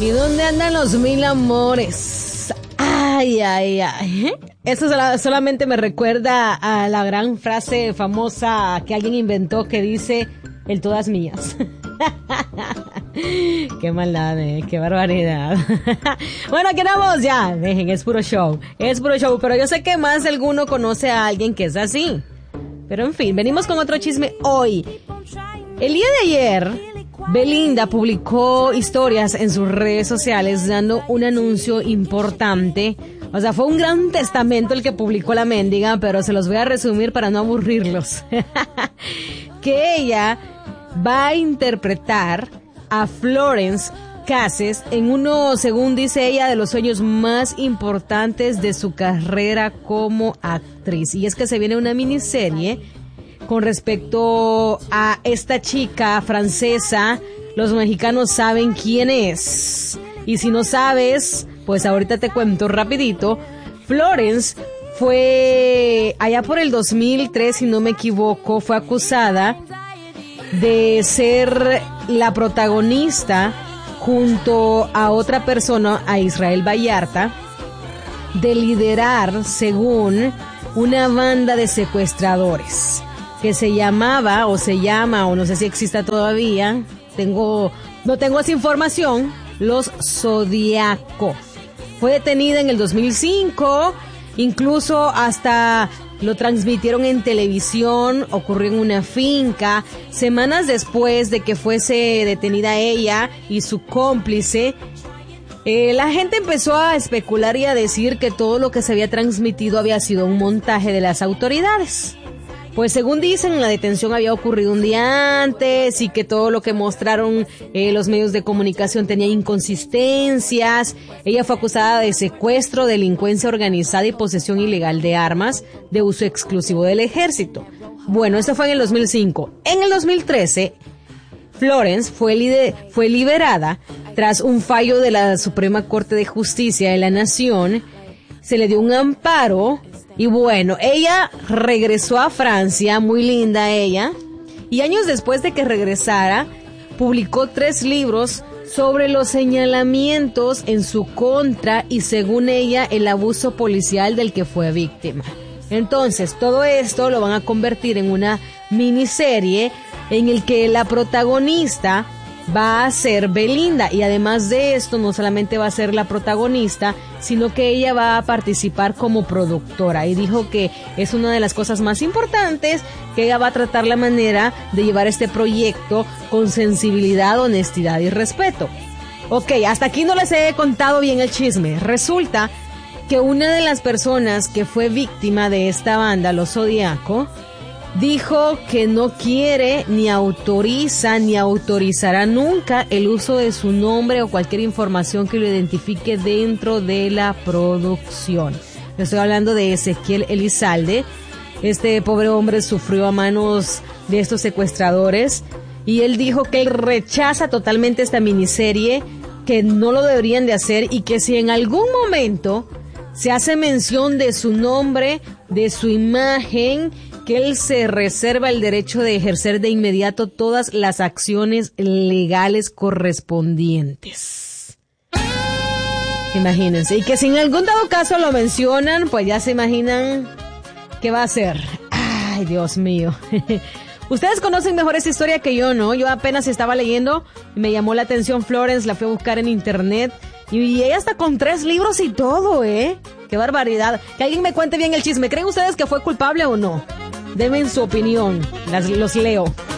¿Y dónde andan los 1000 amores? Ay, ay, ay. Eso solamente me recuerda a la gran frase famosa que alguien inventó que dice, el todas mías. Qué maldad, qué barbaridad. Bueno, aquí vamos ya. Dejen, es puro show. Pero yo sé que más de alguno conoce a alguien que es así. Pero en fin, venimos con otro chisme hoy. El día de ayer, Belinda publicó historias en sus redes sociales dando un anuncio importante. O sea, fue un gran testamento el que publicó la mendiga, pero se los voy a resumir para no aburrirlos. Que ella va a interpretar a Florence Cassés en uno, según dice ella, de los sueños más importantes de su carrera como actriz. Y es que se viene una miniserie con respecto a esta chica francesa. Los mexicanos saben quién es. Y si no sabes, pues ahorita te cuento rapidito. Florence fue allá por el 2003, si no me equivoco, fue acusada de ser la protagonista junto a otra persona, a Israel Vallarta, de liderar, según, una banda de secuestradores que se llamaba o se llama, o no sé si exista todavía, no tengo esa información, los Zodiaco. Fue detenida en el 2005, incluso hasta lo transmitieron en televisión, ocurrió en una finca. Semanas después de que fuese detenida ella y su cómplice, la gente empezó a especular y a decir que todo lo que se había transmitido había sido un montaje de las autoridades. Pues según dicen, la detención había ocurrido un día antes y que todo lo que mostraron los medios de comunicación tenía inconsistencias. Ella fue acusada de secuestro, delincuencia organizada y posesión ilegal de armas de uso exclusivo del ejército. Bueno, esto fue en el 2005. En el 2013, Florence fue liberada tras un fallo de la Suprema Corte de Justicia de la Nación. Se le dio un amparo. Y bueno, ella regresó a Francia, muy linda ella, y años después de que regresara, publicó 3 libros sobre los señalamientos en su contra y, según ella, el abuso policial del que fue víctima. Entonces, todo esto lo van a convertir en una miniserie en el que la protagonista va a ser Belinda, y además de esto no solamente va a ser la protagonista, sino que ella va a participar como productora, y dijo que es una de las cosas más importantes, que ella va a tratar la manera de llevar este proyecto con sensibilidad, honestidad y respeto. Ok, hasta aquí no les he contado bien el chisme. Resulta que una de las personas que fue víctima de esta banda, los Zodiaco, dijo que no quiere, ni autoriza, ni autorizará nunca el uso de su nombre o cualquier información que lo identifique dentro de la producción. Estoy hablando de Ezequiel Elizalde. Este pobre hombre sufrió a manos de estos secuestradores y él dijo que él rechaza totalmente esta miniserie, que no lo deberían de hacer, y que si en algún momento se hace mención de su nombre, de su imagen, que él se reserva el derecho de ejercer de inmediato todas las acciones legales correspondientes. Imagínense. Y que si en algún dado caso lo mencionan, pues ya se imaginan qué va a hacer. Ay, Dios mío. Ustedes conocen mejor esta historia que yo, ¿no? Yo apenas estaba leyendo y me llamó la atención Florence, la fui a buscar en internet. Y ella está con 3 libros y todo, ¿eh? ¡Qué barbaridad! Que alguien me cuente bien el chisme. ¿Creen ustedes que fue culpable o no? Denme su opinión. Los leo.